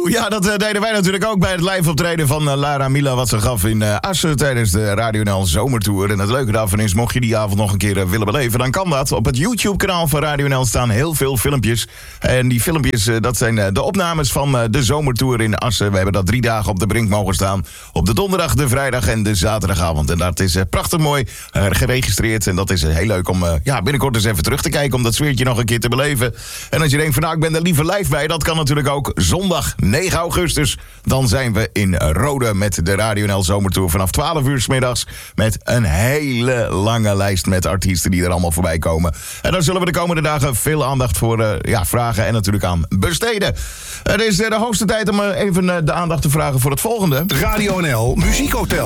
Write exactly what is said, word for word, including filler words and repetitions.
Woehoe! Ja, dat uh, deden wij natuurlijk ook bij het live optreden van uh, Lara Mila... wat ze gaf in uh, Assen tijdens de Radio N L Zomertour. En het leuke daarvan is, mocht je die avond nog een keer uh, willen beleven... dan kan dat. Op het YouTube-kanaal van Radio N L staan heel veel filmpjes. En die filmpjes, uh, dat zijn uh, de opnames van uh, de Zomertour in Assen. We hebben dat drie dagen op de Brink mogen staan. Op de donderdag, de vrijdag en de zaterdagavond. En dat is uh, prachtig mooi uh, geregistreerd. En dat is uh, heel leuk om uh, ja, binnenkort eens even terug te kijken... om dat sfeertje nog een keer te beleven. En als je denkt van nou, ik ben er liever live bij... dat kan natuurlijk ook zondag negen augustus. Dan zijn we in Rode met de Radio N L Zomertour vanaf twaalf uur 's middags. Met een hele lange lijst met artiesten die er allemaal voorbij komen. En daar zullen we de komende dagen veel aandacht voor uh, ja, vragen en natuurlijk aan besteden. Het is uh, de hoogste tijd om uh, even uh, de aandacht te vragen voor het volgende. Radio N L Muziekhotel.